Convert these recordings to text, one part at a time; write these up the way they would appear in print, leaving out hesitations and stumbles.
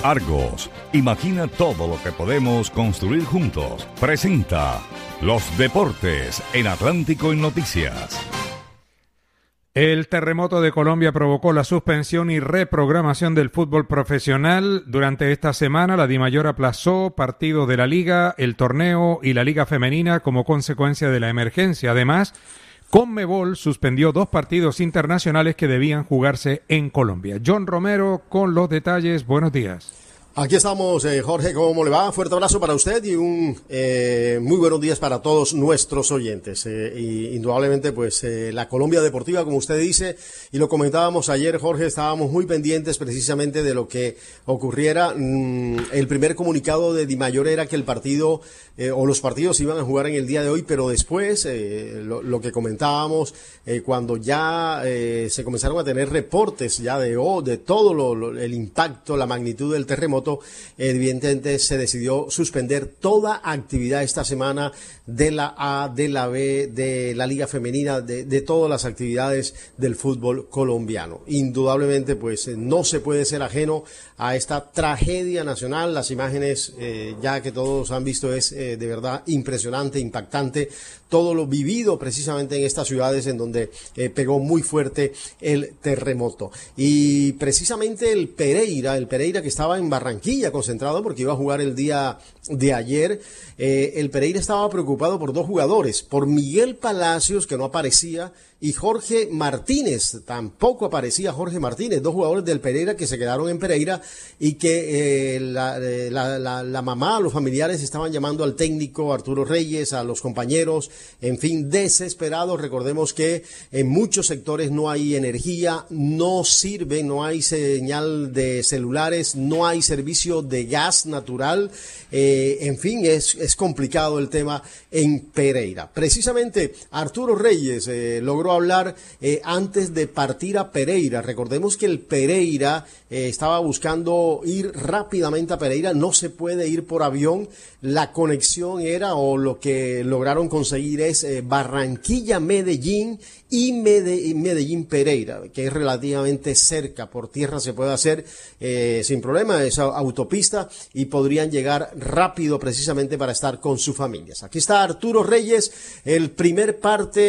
Argos, imagina todo lo que podemos construir juntos. Presenta Los Deportes en Atlántico en Noticias. El terremoto de Colombia provocó la suspensión y reprogramación del fútbol profesional. Durante esta semana, la Dimayor aplazó partidos de la Liga, el torneo y la Liga Femenina como consecuencia de la emergencia. Además, Conmebol suspendió 2 partidos internacionales que debían jugarse en Colombia. John Romero con los detalles. Buenos días. Aquí estamos, Jorge, ¿cómo le va? Fuerte abrazo para usted y un muy buenos días para todos nuestros oyentes. Indudablemente, pues, la Colombia Deportiva, como usted dice, y lo comentábamos ayer, Jorge, estábamos muy pendientes precisamente de lo que ocurriera. El primer comunicado de Dimayor era que el partido, o los partidos se iban a jugar en el día de hoy, pero después, lo que comentábamos, cuando ya se comenzaron a tener reportes ya de todo el impacto, la magnitud del terremoto, evidentemente se decidió suspender toda actividad esta semana de la A, de la B, de la Liga Femenina, de todas las actividades del fútbol colombiano. Indudablemente, pues, no se puede ser ajeno a esta tragedia nacional. Las imágenes, ya que todos han visto, es de verdad impresionante, impactante, todo lo vivido precisamente en estas ciudades en donde pegó muy fuerte el terremoto. Y precisamente el Pereira que estaba en Barranquilla concentrado porque iba a jugar el día de ayer, el Pereira estaba preocupado por 2 jugadores, por Miguel Palacios, que no aparecía, y Jorge Martínez, tampoco aparecía Jorge Martínez, 2 jugadores del Pereira que se quedaron en Pereira y que la mamá, los familiares estaban llamando al técnico Arturo Reyes, a los compañeros, en fin, desesperados. Recordemos que en muchos sectores no hay energía, no sirve, no hay señal de celulares, no hay servicio de gas natural, en fin, es complicado el tema en Pereira. Precisamente Arturo Reyes logró hablar antes de partir a Pereira. Recordemos que el Pereira estaba buscando ir rápidamente a Pereira, no se puede ir por avión, la conexión era, o lo que lograron conseguir es Barranquilla-Medellín y Medellín-Pereira, que es relativamente cerca, por tierra se puede hacer sin problema, esa autopista, y podrían llegar rápido precisamente para estar con sus familias. Aquí está Arturo Reyes, el primer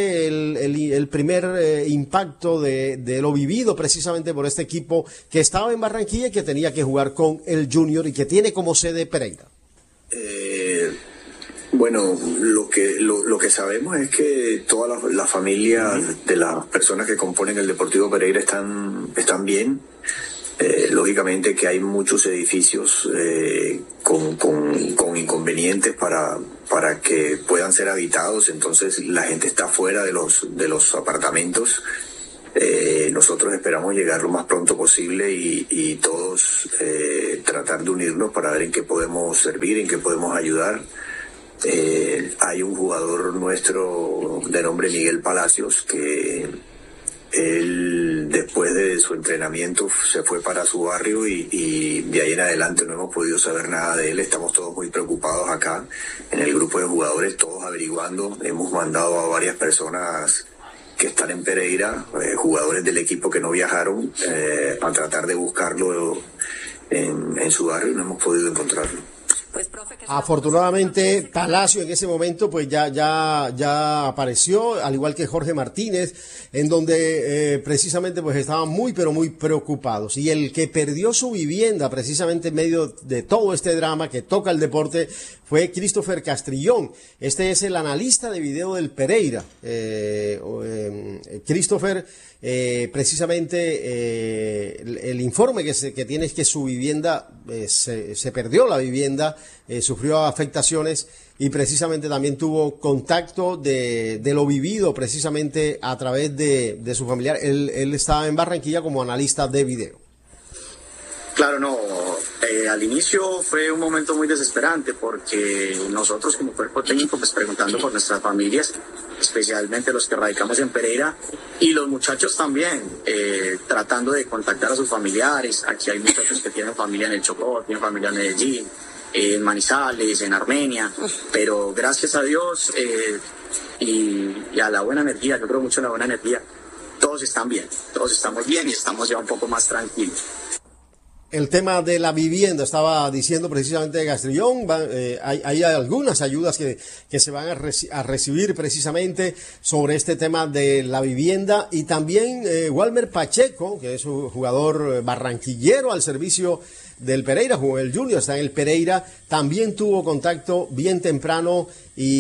impacto de lo vivido precisamente por este equipo que estaba en Barranquilla y que tenía que jugar con el Junior y que tiene como sede Pereira. Bueno, lo que sabemos es que todas las familias de las personas que componen el Deportivo Pereira están bien. Lógicamente que hay muchos edificios con inconvenientes para que puedan ser habitados, entonces la gente está fuera de los apartamentos. Nosotros esperamos llegar lo más pronto posible y todos tratar de unirnos para ver en qué podemos servir, en qué podemos ayudar. Hay un jugador nuestro de nombre Miguel Palacios que él, después de su entrenamiento, se fue para su barrio y de ahí en adelante no hemos podido saber nada de él. Estamos todos muy preocupados acá en el grupo de jugadores, todos averiguando. Hemos mandado a varias personas que están en Pereira, jugadores del equipo que no viajaron, a tratar de buscarlo en su barrio y no hemos podido encontrarlo. Afortunadamente, Palacio en ese momento pues ya apareció, al igual que Jorge Martínez, en donde precisamente pues estaban muy pero muy preocupados. Y el que perdió su vivienda precisamente en medio de todo este drama que toca el deporte fue Christopher Castrillón. Este es el analista de video del Pereira. Christopher, precisamente el informe que tiene es que su vivienda se perdió, la vivienda sufrió afectaciones y precisamente también tuvo contacto de lo vivido precisamente a través de su familiar. Él estaba en Barranquilla como analista de video. Claro, no, al inicio fue un momento muy desesperante porque nosotros como cuerpo técnico pues preguntando por nuestras familias, especialmente los que radicamos en Pereira, y los muchachos también tratando de contactar a sus familiares. Aquí hay muchachos que tienen familia en el Chocó, tienen familia en Medellín, en Manizales, en Armenia, pero gracias a Dios y a la buena energía, yo creo mucho en la buena energía, todos están bien, todos estamos bien y estamos ya un poco más tranquilos. El tema de la vivienda, estaba diciendo precisamente Castrillón, hay algunas ayudas que se van a recibir precisamente sobre este tema de la vivienda, y también Walmer Pacheco, que es un jugador barranquillero al servicio del Pereira, jugó el Junior, está en el Pereira, también tuvo contacto bien temprano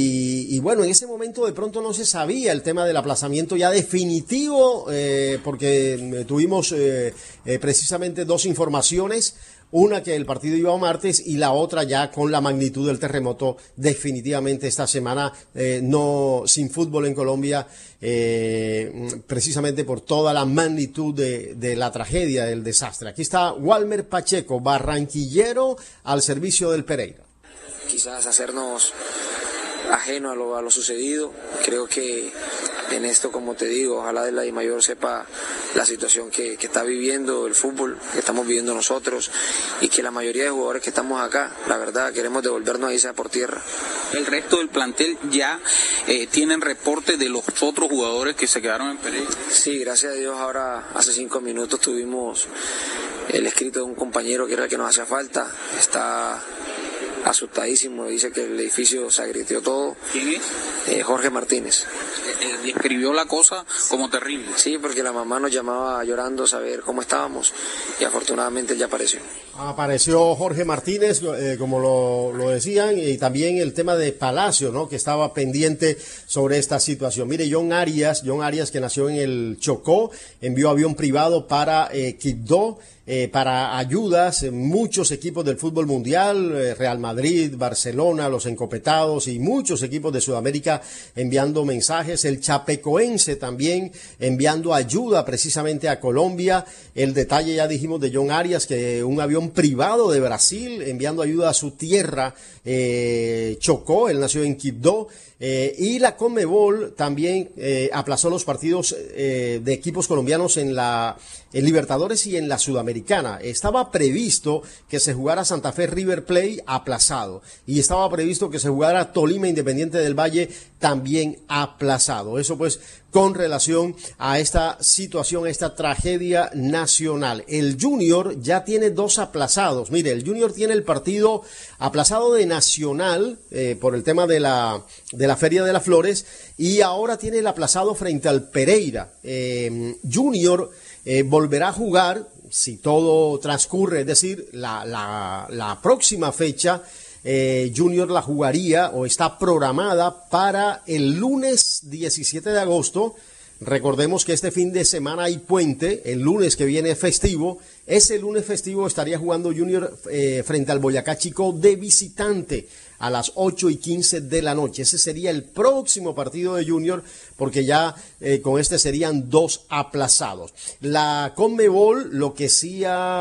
y bueno, en ese momento de pronto no se sabía el tema del aplazamiento ya definitivo, porque tuvimos precisamente dos informaciones. Una, que el partido iba a martes, y la otra ya con la magnitud del terremoto, definitivamente esta semana no sin fútbol en Colombia, precisamente por toda la magnitud de la tragedia, del desastre. Aquí está Walmer Pacheco, barranquillero al servicio del Pereira. Quizás hacernos ajeno a lo sucedido. Creo que en esto, como te digo, ojalá de la DIMAYOR sepa la situación que está viviendo el fútbol, que estamos viviendo nosotros, y que la mayoría de jugadores que estamos acá, la verdad, queremos devolvernos ahí sea por tierra. El resto del plantel ya tienen reportes de los otros jugadores que se quedaron en Pereira. Sí, gracias a Dios, ahora hace 5 minutos tuvimos el escrito de un compañero que era el que nos hacía falta. Está asustadísimo, dice que el edificio se agrieció todo. ¿Quién es? Jorge Martínez. Describió la cosa como terrible. Sí, porque la mamá nos llamaba llorando a saber cómo estábamos, y afortunadamente él ya apareció. Apareció Jorge Martínez, como lo decían, y también el tema de Palacio, ¿no?, que estaba pendiente sobre esta situación. Mire, John Arias, que nació en el Chocó, envió avión privado para Quibdó, para ayudas, muchos equipos del fútbol mundial, Real Madrid, Barcelona, los Encopetados y muchos equipos de Sudamérica enviando mensajes. El Chapecoense también enviando ayuda precisamente a Colombia. El detalle ya dijimos de John Arias, que un avión privado de Brasil enviando ayuda a su tierra, Chocó, él nació en Quibdó. Y la Conmebol también aplazó los partidos de equipos colombianos en Libertadores y en la Sudamericana. Estaba previsto que se jugara Santa Fe River Plate, aplazado, y estaba previsto que se jugara Tolima Independiente del Valle, también aplazado. Eso pues con relación a esta situación, a esta tragedia nacional. El Junior ya tiene 2 aplazados. Mire, el Junior tiene el partido aplazado de Nacional por el tema de la Feria de las Flores, y ahora tiene el aplazado frente al Pereira. Junior volverá a jugar, si todo transcurre, es decir, la próxima fecha, Junior la jugaría o está programada para el lunes 17 de agosto. Recordemos que este fin de semana hay puente, el lunes que viene festivo. Ese lunes festivo estaría jugando Junior frente al Boyacá Chico de visitante a las 8:15 de la noche. Ese sería el próximo partido de Junior, porque ya con este serían 2 aplazados. La Conmebol lo que sí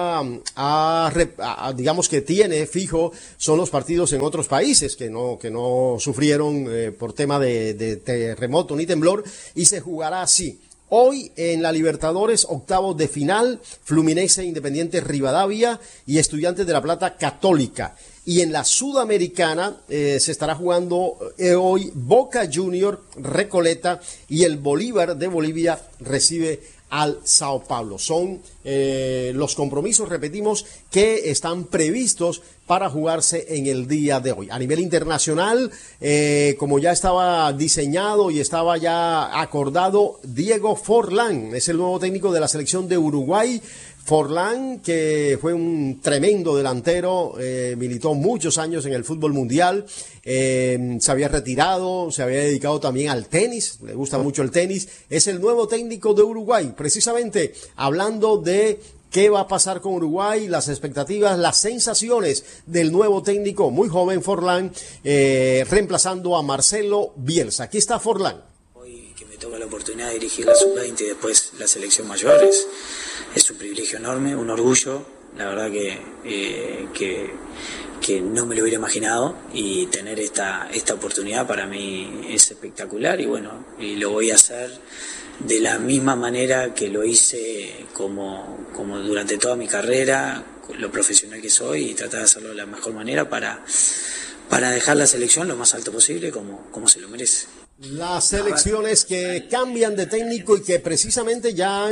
digamos que tiene fijo son los partidos en otros países que no sufrieron por tema de terremoto ni temblor, y se jugará así. Hoy en la Libertadores, octavos de final, Fluminense Independiente Rivadavia y Estudiantes de La Plata Católica. Y en la Sudamericana se estará jugando hoy Boca Junior Recoleta, y el Bolívar de Bolivia recibe al Sao Paulo. Son los compromisos, repetimos, que están previstos para jugarse en el día de hoy. A nivel internacional, como ya estaba diseñado y estaba ya acordado, Diego Forlán es el nuevo técnico de la selección de Uruguay. Forlán, que fue un tremendo delantero, militó muchos años en el fútbol mundial, se había retirado, se había dedicado también al tenis, le gusta mucho el tenis, es el nuevo técnico de Uruguay, precisamente hablando de qué va a pasar con Uruguay, las expectativas, las sensaciones del nuevo técnico, muy joven Forlán, reemplazando a Marcelo Bielsa. Aquí está Forlán. Hoy que me toca la oportunidad de dirigir la Sub-20 y después la selección mayor, es un privilegio enorme, un orgullo, la verdad que no me lo hubiera imaginado, y tener esta oportunidad para mí es espectacular, y bueno, y lo voy a hacer de la misma manera que lo hice como durante toda mi carrera, lo profesional que soy, y tratar de hacerlo de la mejor manera para dejar la selección lo más alto posible como se lo merece. Las selecciones que cambian de técnico y que precisamente ya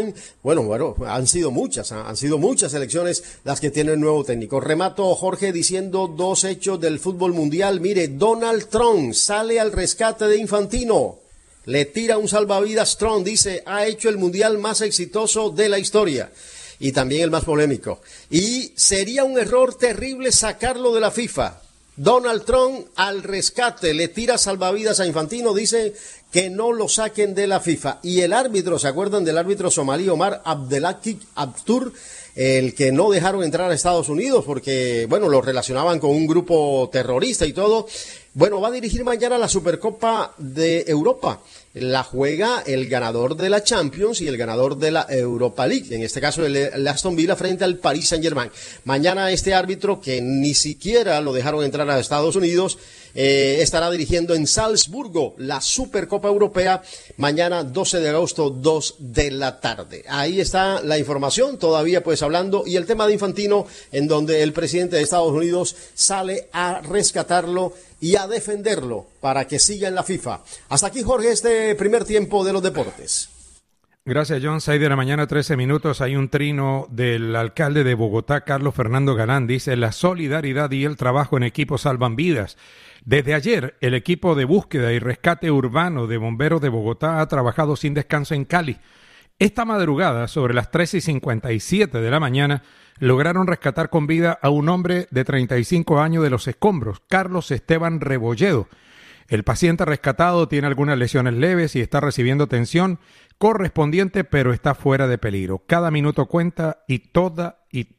han sido muchas selecciones las que tienen nuevo técnico. Remato, Jorge, diciendo dos hechos del fútbol mundial. Mire, Donald Trump sale al rescate de Infantino. Le tira un salvavidas Trump, dice, ha hecho el mundial más exitoso de la historia. Y también el más polémico. Y sería un error terrible sacarlo de la FIFA. Donald Trump al rescate, le tira salvavidas a Infantino, dice que no lo saquen de la FIFA. Y el árbitro, ¿se acuerdan del árbitro somalí Omar Abdelhaki Abtur? El que no dejaron entrar a Estados Unidos porque, lo relacionaban con un grupo terrorista y todo. Va a dirigir mañana la Supercopa de Europa. La juega el ganador de la Champions y el ganador de la Europa League. En este caso el Aston Villa frente al Paris Saint-Germain. Mañana este árbitro, que ni siquiera lo dejaron entrar a Estados Unidos, estará dirigiendo en Salzburgo la Supercopa Europea mañana 12 de agosto, 2 de la tarde. Ahí está la información, todavía hablando, y el tema de Infantino, en donde el presidente de Estados Unidos sale a rescatarlo y a defenderlo para que siga en la FIFA. Hasta aquí, Jorge, este primer tiempo de los deportes. Gracias, John. 6 de la mañana, 13 minutos. Hay un trino del alcalde de Bogotá, Carlos Fernando Galán. Dice, la solidaridad y el trabajo en equipo salvan vidas. Desde ayer, el equipo de búsqueda y rescate urbano de bomberos de Bogotá ha trabajado sin descanso en Cali. Esta madrugada, sobre las 3:57 de la mañana, lograron rescatar con vida a un hombre de 35 años de los escombros, Carlos Esteban Rebolledo. El paciente rescatado tiene algunas lesiones leves y está recibiendo atención correspondiente, pero está fuera de peligro. Cada minuto cuenta y toda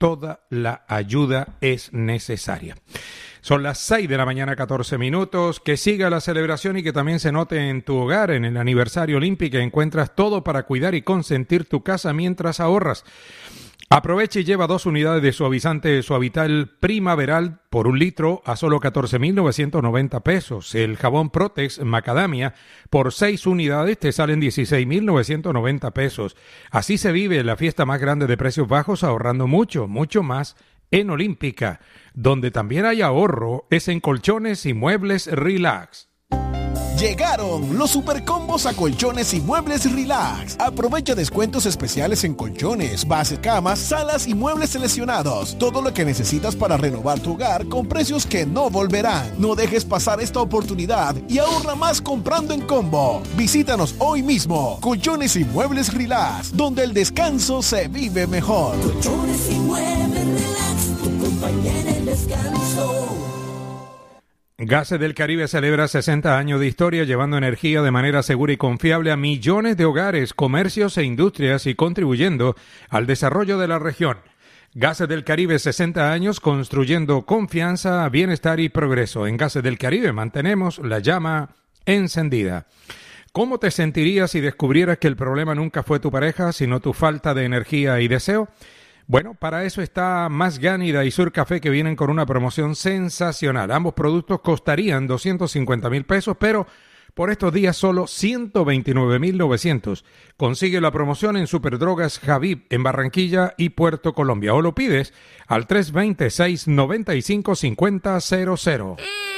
la ayuda es necesaria. Son las 6 de la mañana, 14 minutos. Que siga la celebración y que también se note en tu hogar. En el aniversario olímpico encuentras todo para cuidar y consentir tu casa mientras ahorras. Aprovecha y lleva 2 unidades de suavizante Suavital primaveral por 1 litro a solo 14.990 pesos. El jabón Protex Macadamia por 6 unidades te salen 16.990 pesos. Así se vive la fiesta más grande de precios bajos, ahorrando mucho más en Olímpica. Donde también hay ahorro es en Colchones y Muebles Relax. Llegaron los supercombos a Colchones y Muebles Relax. Aprovecha descuentos especiales en colchones, bases, camas, salas y muebles seleccionados. Todo lo que necesitas para renovar tu hogar con precios que no volverán. No dejes pasar esta oportunidad y ahorra más comprando en combo. Visítanos hoy mismo. Colchones y Muebles Relax, donde el descanso se vive mejor. Colchones y Muebles Relax, tu compañía en el descanso. Gases del Caribe celebra 60 años de historia llevando energía de manera segura y confiable a millones de hogares, comercios e industrias y contribuyendo al desarrollo de la región. Gases del Caribe, 60 años construyendo confianza, bienestar y progreso. En Gases del Caribe mantenemos la llama encendida. ¿Cómo te sentirías si descubrieras que el problema nunca fue tu pareja, sino tu falta de energía y deseo? Bueno, para eso está Mazgan y Daisur Café, que vienen con una promoción sensacional. Ambos productos costarían 250,000 pesos, pero por estos días solo 129,900. Consigue la promoción en Superdrogas Javib en Barranquilla y Puerto Colombia, o lo pides al 320-695-5000.